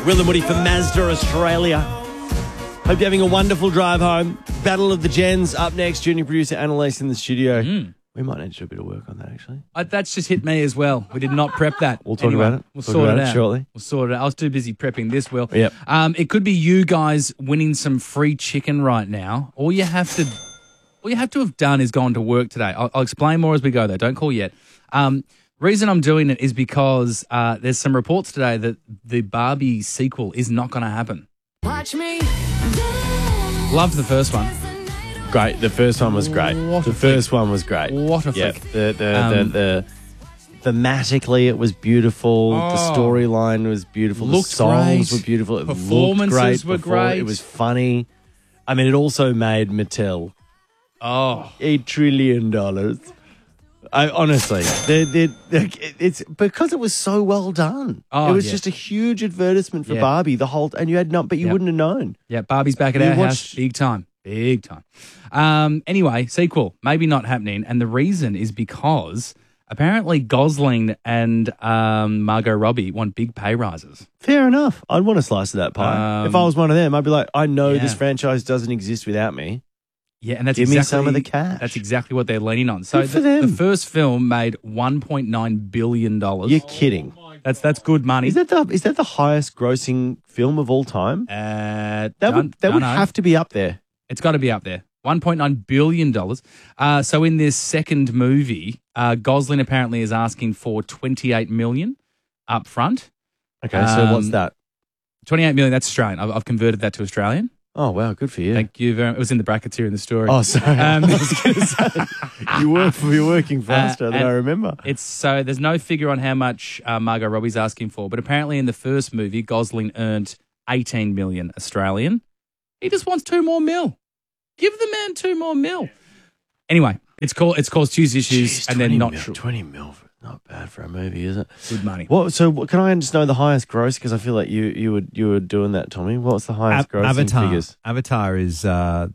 Will and Woody for Mazda Australia. Hope you're having a wonderful drive home. Battle of the Gens up next. Junior producer Annalise in the studio. We might need to do a bit of work on that, actually. That's just hit me as well. We did not prep that. We'll talk about it. We'll sort it out shortly. We'll sort it out. I was too busy prepping this, Will. Yep. It could be you guys winning some free chicken right now. All you have to have done is gone to work today. I'll explain more as we go, though. Don't call yet. Reason I'm doing it is because there's some reports today that the Barbie sequel is not going to happen. Watch me. Loved the first one. Great. The first one was great. What a The first one was great. What a Yeah. flick. The thematically, it was beautiful. The storyline was beautiful. Looked the songs great. were beautiful. It Performances were looked great. It was funny. I mean, it also made Mattel $8 trillion. Honestly, it's because it was so well done. Oh, it was yeah. just a huge advertisement for Yeah. Barbie. The whole, and you had not, but you wouldn't have known. Yeah, Barbie's back at You our house. watched- Big time. Big time. Anyway, sequel, maybe not happening. And the reason is because apparently Gosling and Margot Robbie want big pay rises. Fair enough. I'd want a slice of that pie. If I was one of them, I'd be like, I know yeah. this franchise doesn't exist without me. Yeah, and that's Give exactly, me some of the cash. That's exactly what they're leaning on. So Good for the them. first film made $1.9 billion. You're kidding. That's good money. Is that the highest grossing film of all time? That That would have to be up there. It's got to be up there. $1.9 billion. So in this second movie, Gosling apparently is asking for $28 million up front. Okay, so what's that? $28 million, that's Australian. I've converted that to Australian. Oh, wow, good for you. Thank you very much. It was in the brackets here in the story. Oh, sorry. I was going to say, you're working faster than and I remember. So there's no figure on how much Margot Robbie's asking for, but apparently in the first movie, Gosling earned 18 million Australian. He just wants 2 more mil. Give the man 2 more mil. Anyway, it's caused huge issues, Jeez, and they're 20 not mil, sure. 20 mil, not bad for a movie, is it? Good money. Can I just know the highest gross? Because I feel like you were doing that, Tommy. What's the highest grossing Avatar. figures? Avatar is the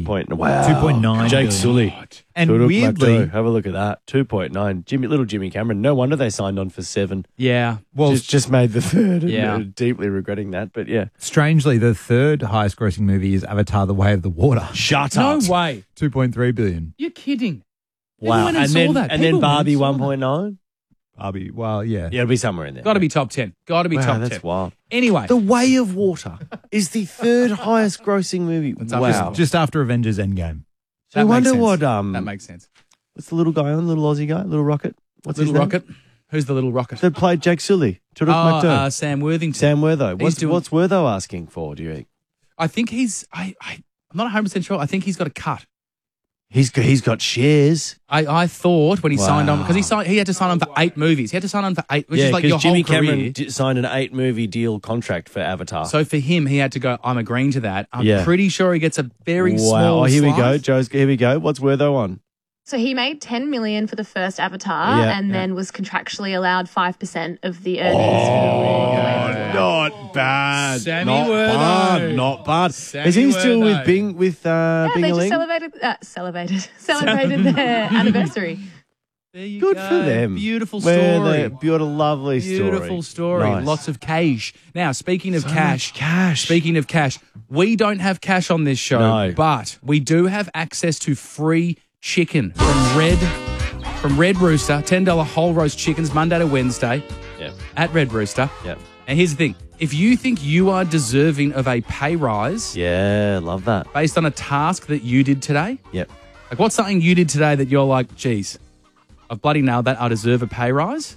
2.9 Jake Jake Sully. And Turuk weirdly, Makto. Have a look at that. 2.9. Little Jimmy Cameron. No wonder they signed on for 7. Yeah. well, Just made the third. Yeah. And deeply regretting that. But yeah. strangely, the third highest grossing movie is Avatar: The Way of the Water, Shut No up. way. 2.3 billion. You're kidding. Wow. People went and saw then, that. and People then went and Barbie saw that. 1.9. Barbie, well, yeah. Yeah, it'll be somewhere in there. Got to be top 10. Got to be Wow, top that's 10. wild. Anyway. The Way of Water is the third highest grossing movie. That's up Wow. there. Just after Avengers Endgame. So I That makes wonder sense. what That makes sense. what's the little guy on, little Aussie guy, little Rocket? What's Little his name? Rocket. Who's the little rocket? That played Jake Sully. Turuk Makto. Sam Worthington. Sam Wertho. He's What's Wertho asking for, do you think? I think he's. I'm not 100% sure. I think he's got a cut. He's got shares. I thought when he signed on, Wow. because he had to sign on for 8 movies. He had to sign on for 8, which Yeah, is like your Jimmy whole career. Cameron signed an 8-movie deal contract for Avatar. So for him, he had to go, I'm agreeing to that. I'm Yeah. pretty sure he gets a very small wow. Oh, here we go. slice. Here we go. What's Wertho on? So he made 10 million for the first Avatar Yeah, and yeah. then was contractually allowed 5% of the earnings. Not bad. Sammy not Wertho. bad. Not bad. Sammy Is he still Wertho. with Bing with Yeah, they just Bing-a-ling? celebrated their anniversary. There you Good go. for them. Beautiful Where story. they- Beautiful, lovely story. Beautiful story. Nice. Lots of cash. Now, speaking of So cash, much cash. Speaking of cash, we don't have cash on this show, No. but we do have access to free chicken from Red Rooster. $10 whole roast chickens Monday to Wednesday Yep. at Red Rooster. Yep. And here's the thing: if you think you are deserving of a pay rise Yeah, love that. based on a task that you did today, Yep. like what's something you did today that you're like, geez, I've bloody nailed that. I deserve a pay rise.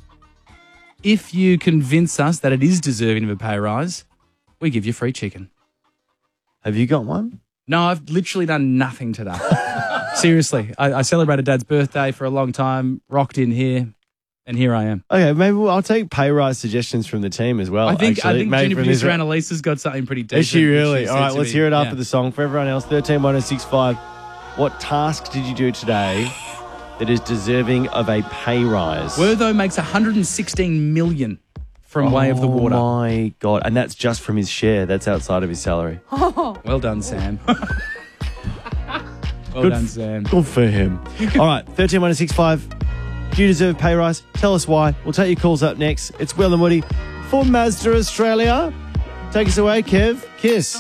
If you convince us that it is deserving of a pay rise, we give you free chicken. Have you got one? No, I've literally done nothing today. Seriously, I celebrated Dad's birthday for a long time, rocked in here, and here I am. Okay, maybe I'll take pay rise suggestions from the team as well. I think maybe junior from producer this- Annalisa's got something pretty decent. Is she really? which All right, said to let's me. hear it after Yeah. the song. For everyone else, 131065. What task did you do today that is deserving of a pay rise? Wertho makes $116 million from Way of the Water. Oh my God. And that's just from his share. That's outside of his salary. Well done, Sam. Well Good done, f- Sam. Good for him. All right, 131065. Do you deserve a pay rise? Tell us why. We'll take your calls up next. It's Will and Woody for Mazda Australia. Take us away, Kev. Kiss.